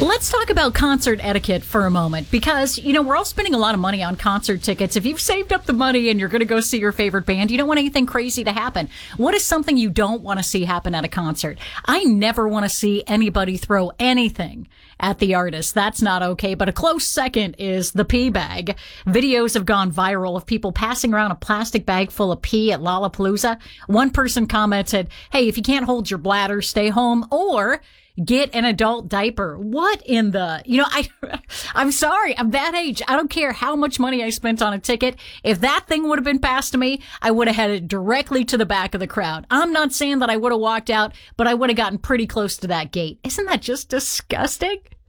Let's talk about concert etiquette for a moment because, we're all spending a lot of money on concert tickets. If you've saved up the money and you're going to go see your favorite band, you don't want anything crazy to happen. What is something you don't want to see happen at a concert? I never want to see anybody throw anything at the artist. That's not okay. But a close second is the pee bag. Videos have gone viral of people passing around a plastic bag full of pee at Lollapalooza. One person commented, "Hey, if you can't hold your bladder, stay home," or get an adult diaper. What in the, I'm sorry. I'm that age. I don't care how much money I spent on a ticket. If that thing would have been passed to me, I would have headed directly to the back of the crowd. I'm not saying that I would have walked out, but I would have gotten pretty close to that gate. Isn't that just disgusting?